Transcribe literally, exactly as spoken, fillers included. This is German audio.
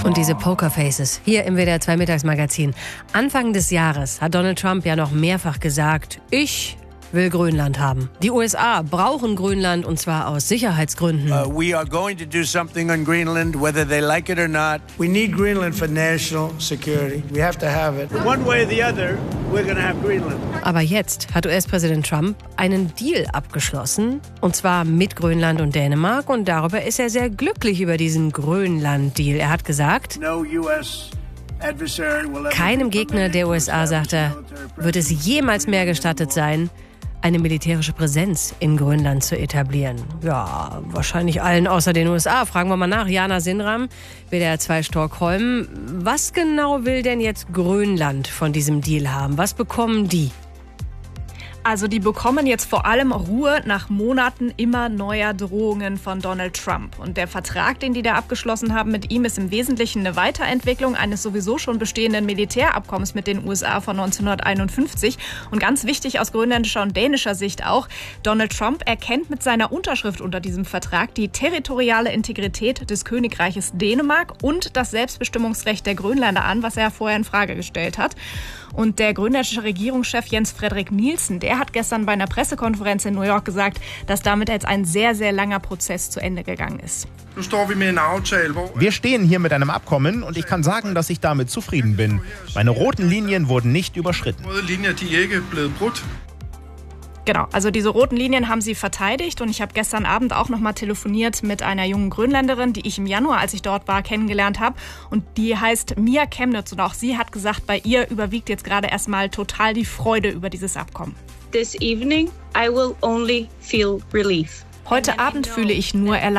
Und diese Pokerfaces hier im W D R zwei Mittagsmagazin. Anfang des Jahres hat Donald Trump ja noch mehrfach gesagt, ich will Grönland haben. Die U S A brauchen Grönland und zwar aus Sicherheitsgründen. Uh, we are going to do something on Greenland, whether they like it or not. We need Greenland for national security. We have to have it. One way or the other, we're going to have Greenland. Aber jetzt hat U S-Präsident Trump einen Deal abgeschlossen, und zwar mit Grönland und Dänemark, und darüber ist er sehr glücklich über diesen Grönland-Deal. Er hat gesagt, No U S adversary will ever keinem Gegner der U S A, sagt er, wird es jemals mehr gestattet sein, eine militärische Präsenz in Grönland zu etablieren. Ja, wahrscheinlich allen außer den U S A. Fragen wir mal nach. Jana Sinram, W D R zwei Stockholm. Was genau will denn jetzt Grönland von diesem Deal haben? Was bekommen die? Also die bekommen jetzt vor allem Ruhe nach Monaten immer neuer Drohungen von Donald Trump. Und der Vertrag, den die da abgeschlossen haben mit ihm, ist im Wesentlichen eine Weiterentwicklung eines sowieso schon bestehenden Militärabkommens mit den U S A von neunzehnhunderteinundfünfzig. Und ganz wichtig aus grönländischer und dänischer Sicht auch, Donald Trump erkennt mit seiner Unterschrift unter diesem Vertrag die territoriale Integrität des Königreiches Dänemark und das Selbstbestimmungsrecht der Grönländer an, was er vorher in Frage gestellt hat. Und der grönländische Regierungschef Jens Frederik Nielsen, der hat gestern bei einer Pressekonferenz in New York gesagt, dass damit jetzt ein sehr, sehr langer Prozess zu Ende gegangen ist. Wir stehen hier mit einem Abkommen und ich kann sagen, dass ich damit zufrieden bin. Meine roten Linien wurden nicht überschritten. Genau, also diese roten Linien haben sie verteidigt und ich habe gestern Abend auch noch mal telefoniert mit einer jungen Grönländerin, die ich im Januar, als ich dort war, kennengelernt habe, und die heißt Mia Chemnitz und auch sie hat gesagt, bei ihr überwiegt jetzt gerade erstmal total die Freude über dieses Abkommen. This evening I will only feel relief. Heute Abend fühle ich nur Erleichterung.